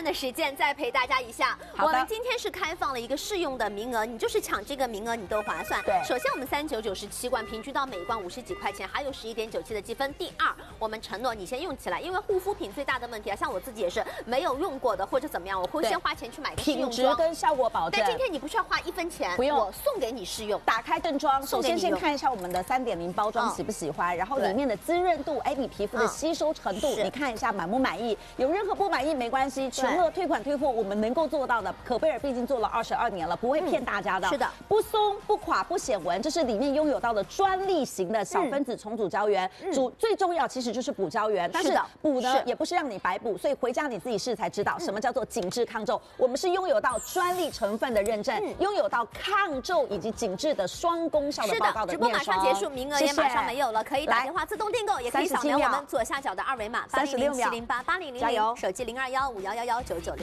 的时间再陪大家一下。我们今天是开放了一个试用的名额，你就是抢这个名额，你都划算。 对， 首先我们3997罐，平均到每一罐50几块钱，还有11.97的积分。第二，我们承诺你先用起来，因为护肤品最大的问题啊，像我自己也是没有用过的或者怎么样，我会先花钱去买个试用装， 品质跟效果保证。 但今天你不需要花1分钱， 不用， 我送给你试用。 打开正装，首先先看一下我们的3.0包装喜不喜欢，然后里面的滋润度，你皮肤的吸收程度，你看一下满不满意？有任何不满意没关系，全额退款退货，我们能够做到的。可贝尔毕竟做了22年了，不会骗大家的。 是的， 不松不垮不显纹，这是里面拥有到的专利型的小分子重组胶原。最重要其实就是补胶原，但是补呢也不是让你白补，所以回家你自己试才知道什么叫做紧致抗皱。我们是拥有到专利成分的认证，拥有到抗皱以及紧致的双功效的报告的直播马上结束，名额也马上没有了，可以打电话自动订购，也可以扫描我们左下角的2维码8007088000，手机0215111996。